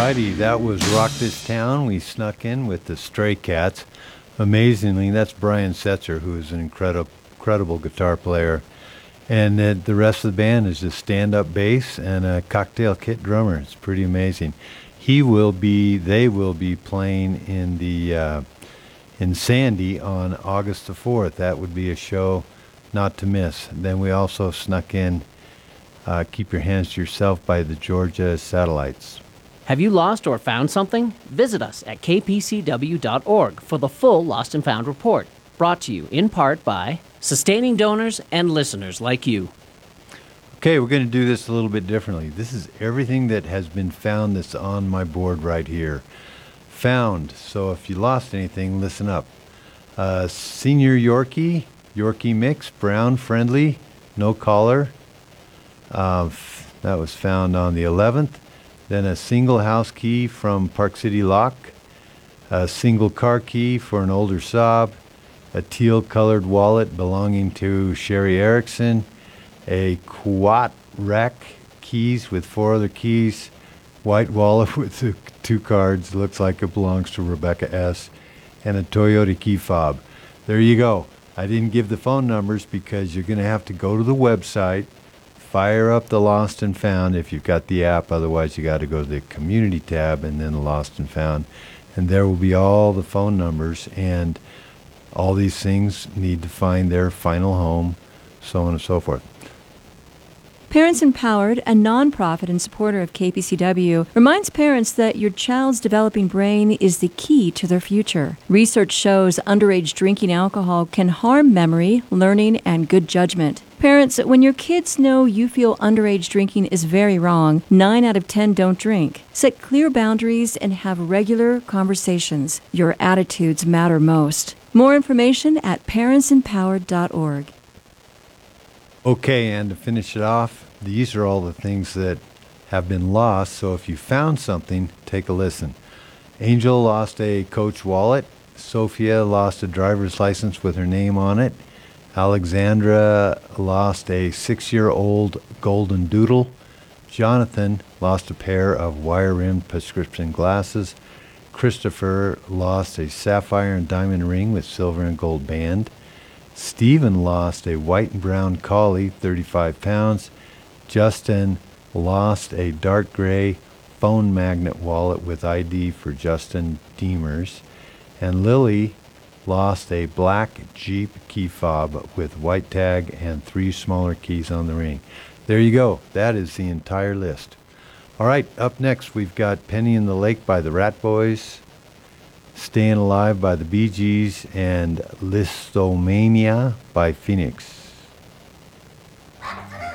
righty, that was Rock This Town. We snuck in with the Stray Cats. Amazingly, that's Brian Setzer, who is an incredible guitar player. And the rest of the band is just stand-up bass and a cocktail kit drummer. It's pretty amazing. They will be playing in Sandy on August the 4th. That would be a show not to miss. Then we also snuck in Keep Your Hands to Yourself by the Georgia Satellites. Have you lost or found something? Visit us at kpcw.org for the full Lost and Found report, brought to you in part by sustaining donors and listeners like you. Okay, we're going to do this a little bit differently. This is everything that has been found that's on my board right here. Found. So if you lost anything, listen up. Senior Yorkie mix, brown, friendly, no collar. That was found on the 11th. Then a single house key from Park City Lock, a single car key for an older Saab, a teal-colored wallet belonging to Sherry Erickson, a Quat rack keys with 4 other keys, white wallet with the 2 cards, looks like it belongs to Rebecca S., and a Toyota key fob. There you go. I didn't give the phone numbers because you're going to have to go to the website, fire up the Lost and Found if you've got the app. Otherwise, you got to go to the community tab and then the Lost and Found. And there will be all the phone numbers, and all these things need to find their final home, so on and so forth. Parents Empowered, a nonprofit and supporter of KPCW, reminds parents that your child's developing brain is the key to their future. Research shows underage drinking alcohol can harm memory, learning, and good judgment. Parents, when your kids know you feel underage drinking is very wrong, 9 out of 10 don't drink. Set clear boundaries and have regular conversations. Your attitudes matter most. More information at parentsempowered.org. Okay, and to finish it off, these are all the things that have been lost, so if you found something, take a listen. Angel lost a Coach wallet. Sophia lost a driver's license with her name on it. Alexandra lost a 6-year-old golden doodle. Jonathan lost a pair of wire-rimmed prescription glasses. Christopher lost a sapphire and diamond ring with silver and gold band. Stephen lost a white and brown collie, 35 pounds. Justin lost a dark gray phone magnet wallet with ID for Justin Demers. And Lily lost a black Jeep key fob with white tag and 3 smaller keys on the ring. There you go. That is the entire list. All right, up next we've got Penny in the Lake by the Rat Boys, Staying Alive by the Bee Gees, and Listomania by Phoenix.